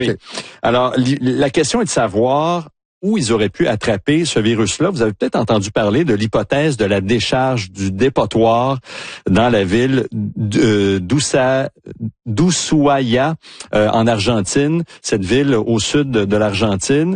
Okay. Alors, la question est de savoir où ils auraient pu attraper ce virus-là. Vous avez peut-être entendu parler de l'hypothèse de la décharge du dépotoir dans la ville d'Ushuaia en Argentine, cette ville au sud de l'Argentine.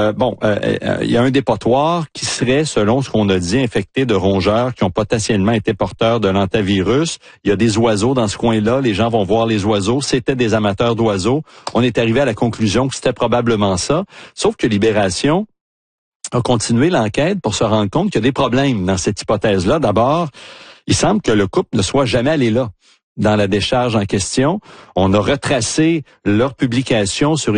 Il y a un dépotoir qui serait, selon ce qu'on a dit, infecté de rongeurs qui ont potentiellement été porteurs de l'hantavirus. Il y a des oiseaux dans ce coin-là. Les gens vont voir les oiseaux. C'était des amateurs d'oiseaux. On est arrivé à la conclusion que c'était probablement ça. Sauf que Libération a continué l'enquête pour se rendre compte qu'il y a des problèmes dans cette hypothèse-là. D'abord, il semble que le couple ne soit jamais allé là, dans la décharge en question. On a retracé leur publication sur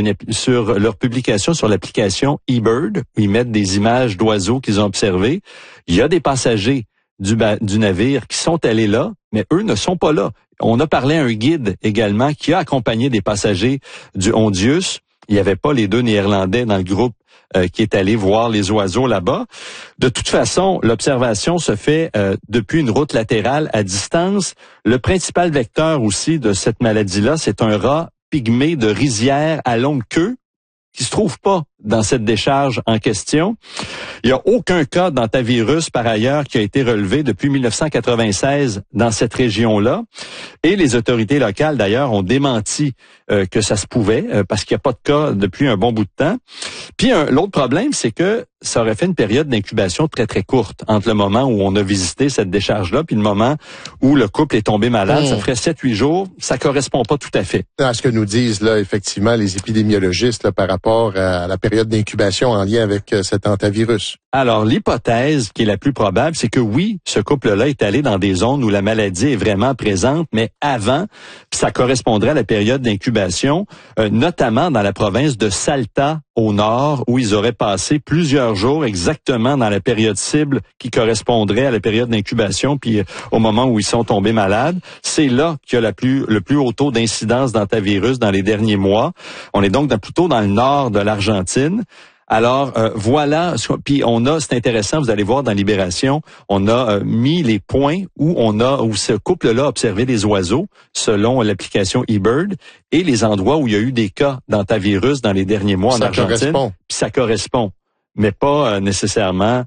l'application eBird, où ils mettent des images d'oiseaux qu'ils ont observés. Il y a des passagers du navire qui sont allés là, mais eux ne sont pas là. On a parlé à un guide également qui a accompagné des passagers du Hondius. Il n'y avait pas les deux Néerlandais dans le groupe qui est allé voir les oiseaux là-bas. De toute façon, l'observation se fait depuis une route latérale à distance. Le principal vecteur aussi de cette maladie-là, c'est un rat pygmée de rizière à longue queue qui se trouve pas dans cette décharge en question. Il n'y a aucun cas d'hantavirus, par ailleurs, qui a été relevé depuis 1996 dans cette région-là. Et les autorités locales, d'ailleurs, ont démenti que ça se pouvait, parce qu'il n'y a pas de cas depuis un bon bout de temps. Puis l'autre problème, c'est que ça aurait fait une période d'incubation très, très courte entre le moment où on a visité cette décharge-là puis le moment où le couple est tombé malade. Ça ferait 7-8 jours. Ça correspond pas tout à fait. À ce que nous disent, là, effectivement, les épidémiologistes, là, par rapport à la période d'incubation en lien avec cet hantavirus. Alors, l'hypothèse qui est la plus probable, c'est que oui, ce couple-là est allé dans des zones où la maladie est vraiment présente, mais avant, puis ça correspondrait à la période d'incubation, notamment dans la province de Salta, au nord, où ils auraient passé plusieurs jours exactement dans la période cible qui correspondrait à la période d'incubation, puis au moment où ils sont tombés malades. C'est là qu'il y a le plus haut taux d'incidence d'hantavirus dans les derniers mois. On est donc plutôt dans le nord de l'Argentine. Alors voilà, puis c'est intéressant, vous allez voir dans Libération, on a mis les points où ce couple-là a observé des oiseaux selon l'application eBird et les endroits où il y a eu des cas d'hantavirus dans les derniers mois en Argentine. Puis ça correspond, mais pas nécessairement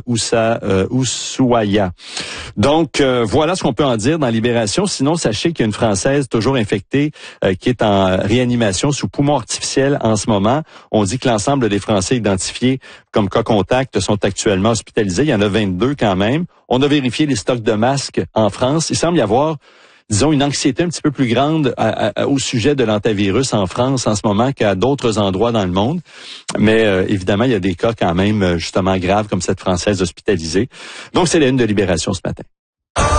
Ushuaia. Donc, voilà ce qu'on peut en dire dans Libération. Sinon, sachez qu'il y a une Française toujours infectée qui est en réanimation sous poumon artificiel en ce moment. On dit que l'ensemble des Français identifiés comme cas contact sont actuellement hospitalisés. Il y en a 22 quand même. On a vérifié les stocks de masques en France. Il semble y avoir, disons, une anxiété un petit peu plus grande au sujet de l'hantavirus en France en ce moment qu'à d'autres endroits dans le monde. Mais évidemment, il y a des cas quand même justement graves comme cette Française hospitalisée. Donc, c'est la une de Libération ce matin.